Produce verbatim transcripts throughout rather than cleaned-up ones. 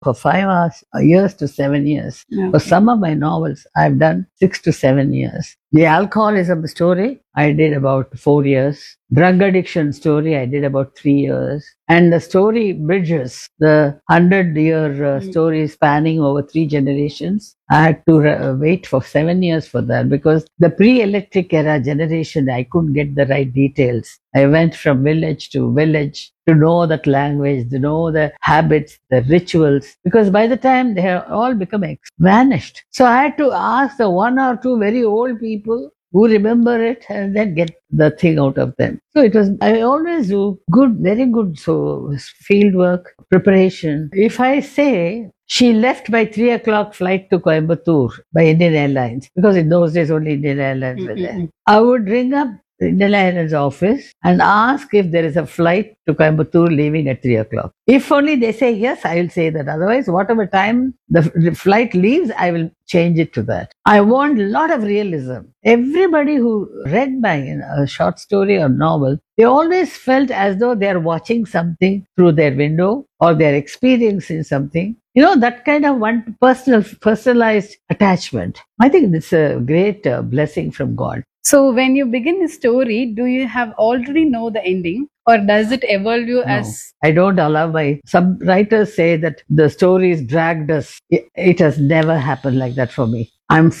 for five hours, years to seven years. Okay. For some of my novels, I've done six to seven years. The alcoholism story, I did about four years. Drug addiction story, I did about three years. And the story Bridges, the hundred-year uh, Mm. story spanning over three generations, I had to uh, wait for seven years for that because the pre-electric era generation, I couldn't get the right details. I went from village to village to know that language, to know the habits, the rituals, because by the time they have all become ex- vanished. So I had to ask the one or two very old people who remember it and then get the thing out of them. So it was, I always do good, very good so field work, preparation. If I say she left by three o'clock flight to Coimbatore by Indian Airlines, because in those days only Indian Airlines were there, Mm-mm. I would ring up the Indian Airlines office and ask if there is a flight to Coimbatore leaving at three o'clock. If only they say yes, I will say that. Otherwise, whatever time the, the flight leaves, I will change it to that. I want a lot of realism. Everybody who read my you know, a short story or novel, they always felt as though they are watching something through their window or they're experiencing something. You know, that kind of one personal, personalized attachment. I think it's a great uh, blessing from God. So when you begin a story, do you have already know the ending, or does it evolve you No, as? I don't allow my. Some writers say that the stories dragged us. It, it has never happened like that for me. I'm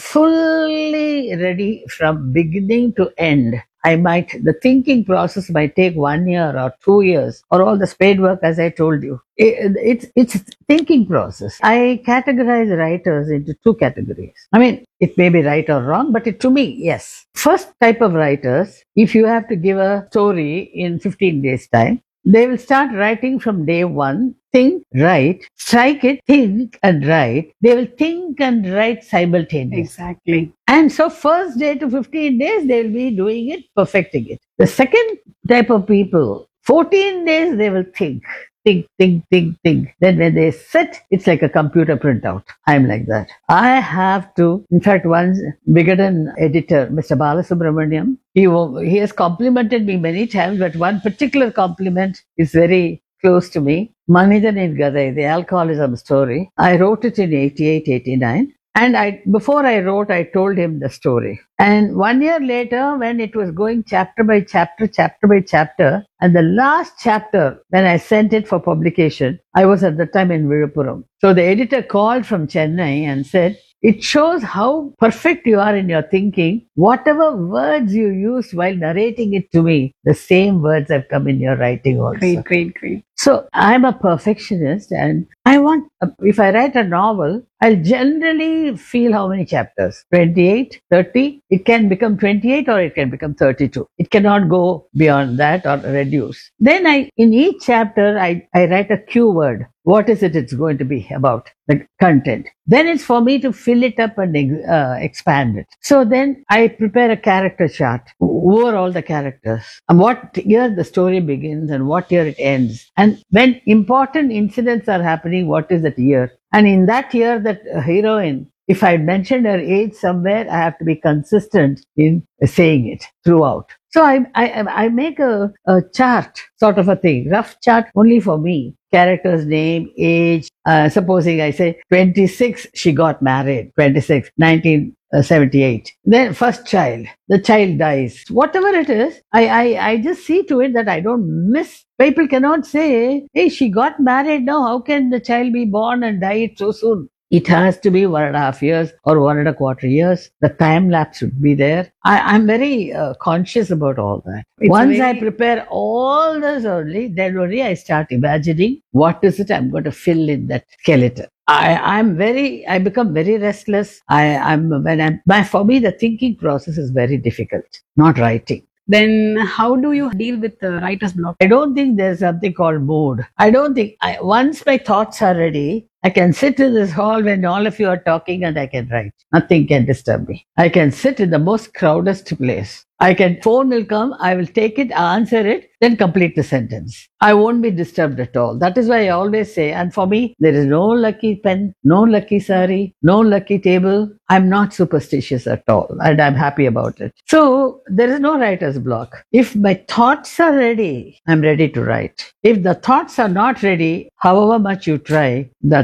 fully ready from beginning to end. I might, the thinking process might take one year or two years or all the spade work, as I told you. It, it's, it's thinking process. I categorize writers into two categories. I mean, it may be right or wrong, but it, to me, yes. First type of writers, if you have to give a story in fifteen days time, they will start writing from day one. Think, write, strike it, think and write. They will think and write simultaneously. Exactly. And so first day to fifteen days, they will be doing it, perfecting it. The second type of people, fourteen days, they will think. Think, think, think, think. Then when they sit, it's like a computer printout. I'm like that. I have to, in fact, one Vigadan editor, Mister Balasubramaniam, he, he has complimented me many times, but one particular compliment is very close to me. Manidan in Gadai, the alcoholism story. I wrote it in eighty-eight, eighty-nine. And I, before I wrote, I told him the story. And one year later, when it was going chapter by chapter, chapter by chapter, and the last chapter, when I sent it for publication, I was at the time in Viluppuram. So the editor called from Chennai and said, it shows how perfect you are in your thinking. Whatever words you used while narrating it to me, the same words have come in your writing also. Great, great, great. So I'm a perfectionist and I want, if I write a novel, I'll generally feel how many chapters? twenty-eight, thirty? It can become twenty-eight or it can become thirty-two. It cannot go beyond that or reduce. Then I, in each chapter, I, I write a cue word. What is it it's going to be about? The content. Then it's for me to fill it up and uh, expand it. So then I prepare a character chart. Who are all the characters? And what year the story begins and what year it ends. And when important incidents are happening, what is that year? And in that year, that heroine, if I mentioned her age somewhere, I have to be consistent in saying it throughout. So I, I, I make a, a chart, sort of a thing, rough chart only for me. Character's name, age, uh, supposing I say twenty-six, she got married, twenty-six, nineteen seventy-eight. Then first child, the child dies. Whatever it is, I, I, I just see to it that I don't miss. People cannot say, hey, she got married now, how can the child be born and die so soon? It has to be one and a half years or one and a quarter years. The time lapse should be there. I, I'm very uh, conscious about all that. It's Once very- I prepare all this only, then only I start imagining what is it I'm going to fill in that skeleton. I, I'm very, I become very restless. I, I'm, when I'm, my, for me, the thinking process is very difficult, not writing. Then how do you deal with the writer's block? I don't think there's something called mood. I don't think, I, once my thoughts are ready, I can sit in this hall when all of you are talking and I can write. Nothing can disturb me. I can sit in the most crowded place. I can, phone will come, I will take it, answer it, then complete the sentence. I won't be disturbed at all. That is why I always say, and for me, there is no lucky pen, no lucky sari, no lucky table. I'm not superstitious at all, and I'm happy about it. So there is no writer's block. If my thoughts are ready, I'm ready to write. If the thoughts are not ready, however much you try, that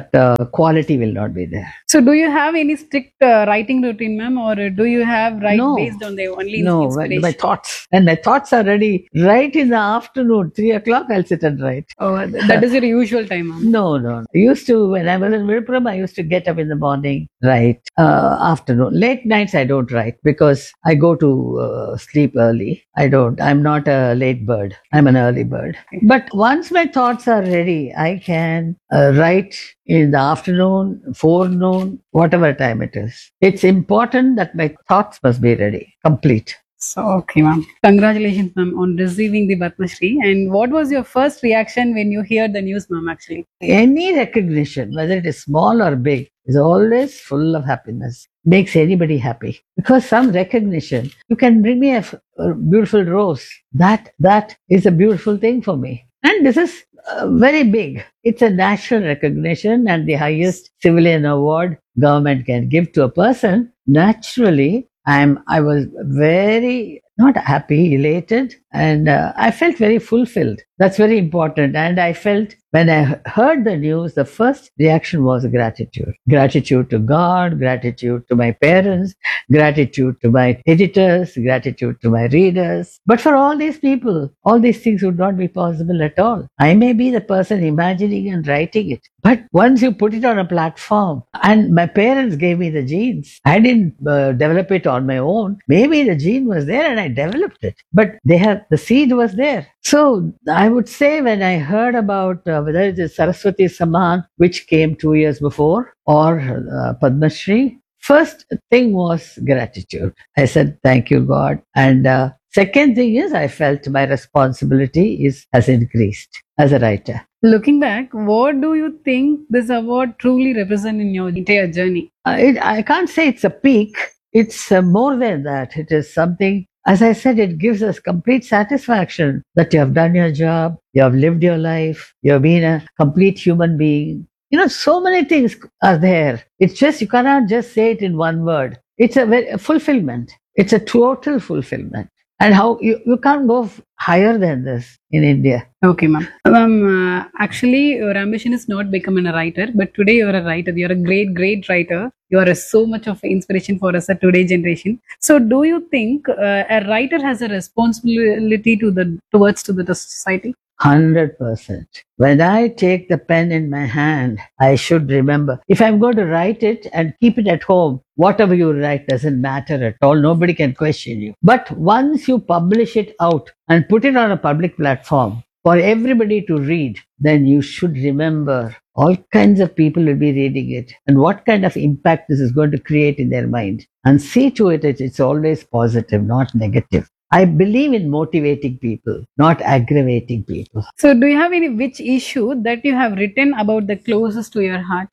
but uh, quality will not be there. So, do you have any strict uh, writing routine, ma'am, or do you have write No. based on the only No, inspiration? my thoughts. And my thoughts are ready right in the afternoon, three o'clock, I'll sit and write. Oh, that is your usual time, ma'am. No, no. I used to, when I was in Vilupuram, I used to get up in the morning, write. Uh, afternoon. Late nights, I don't write because I go to uh, sleep early. I don't. I'm not a late bird. I'm an early bird. But once my thoughts are ready, I can uh, write in the afternoon, forenoon, whatever time it is. It's important that my thoughts must be ready, complete. So, okay, ma'am. Congratulations, ma'am, on receiving the Padma Shri. And what was your first reaction when you hear the news, ma'am, actually? Any recognition, whether it is small or big, is always full of happiness. Makes anybody happy. Because some recognition, you can bring me a, a beautiful rose. That That is a beautiful thing for me. And this is uh, very big. It's a national recognition and the highest civilian award government can give to a person. Naturally, I'm, I was very, not happy, elated, and uh, I felt very fulfilled. That's very important. And I felt when I heard the news, the first reaction was gratitude. Gratitude to God, gratitude to my parents, gratitude to my editors, gratitude to my readers. But for all these people, all these things would not be possible at all. I may be the person imagining and writing it. But once you put it on a platform, and my parents gave me the genes, I didn't uh, develop it on my own. Maybe the gene was there and I developed it. But they have, the seed was there. So I would say when I heard about uh, whether it is Saraswati Samman, which came two years before, or uh, Padma Shri, first thing was gratitude. I said, thank you, God. And uh, second thing is I felt my responsibility is has increased as a writer. Looking back, what do you think this award truly represents in your entire journey? Uh, it, I can't say it's a peak. It's uh, more than that. It is something, as I said, it gives us complete satisfaction that you have done your job, you have lived your life, you have been a complete human being. You know, so many things are there. It's just, you cannot just say it in one word. It's a, very, a fulfillment. It's a total fulfillment. And how you, you can't go higher than this in India. Okay, ma'am. Ma'am, uh, actually, your ambition is not becoming a writer, but today you're a writer. You're a great, great writer. You are a, so much of inspiration for us at today's generation. So, do you think uh, a writer has a responsibility to the towards to the society? one hundred percent. When I take the pen in my hand, I should remember, if I'm going to write it and keep it at home, whatever you write doesn't matter at all. Nobody can question you. But once you publish it out and put it on a public platform for everybody to read, then you should remember all kinds of people will be reading it and what kind of impact this is going to create in their mind. And see to it that it's always positive, not negative. I believe in motivating people, not aggravating people. So, do you have any which issue that you have written about the closest to your heart?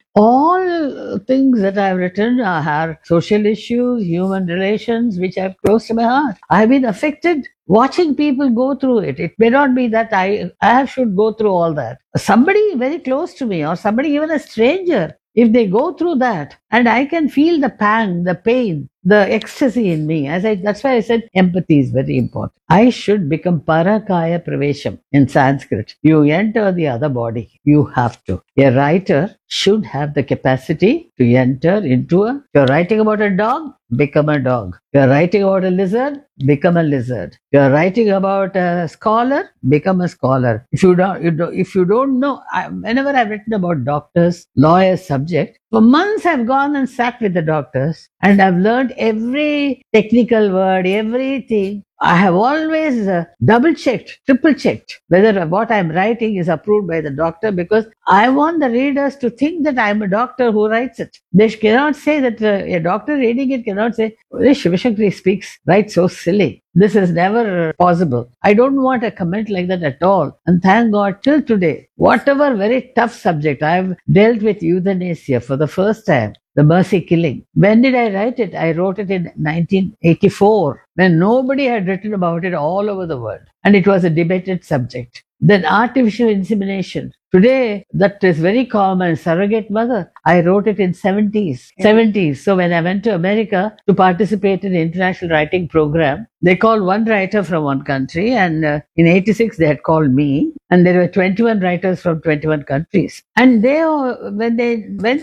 All things that I've written are social issues, human relations, which are close to my heart. I've been affected watching people go through it. It may not be that I, I should go through all that. Somebody very close to me or somebody, even a stranger, if they go through that and I can feel the pang, the pain, the ecstasy in me, as I, that's why I said empathy is very important. I should become parakaya pravesham in Sanskrit. You enter the other body. You have to. A writer should have the capacity to enter into a, if you're writing about a dog, become a dog. If you're writing about a lizard, become a lizard. If you're writing about a scholar, become a scholar. If you don't, you don't if you don't know, I, whenever I've written about doctors, lawyers, subject, for months I've gone and sat with the doctors and I've learned every technical word, everything. I have always uh, double checked, triple checked whether what I'm writing is approved by the doctor, because I want the readers to think that I'm a doctor who writes it. They cannot say that uh, a doctor reading it cannot say, Shiva Shankari speaks, writes so silly. This is never possible. I don't want a comment like that at all. And thank God, till today, whatever very tough subject, I've dealt with euthanasia for the first time. The mercy killing. When did I write it? I wrote it in nineteen eighty-four, when nobody had written about it all over the world. And it was a debated subject. Then artificial insemination. Today, that is very common. Surrogate mother. I wrote it in seventies. Yeah. seventies. So when I went to America to participate in the international writing program, they called one writer from one country, and uh, in eighty-six they had called me, and there were twenty-one writers from twenty-one countries. And they, all- when they went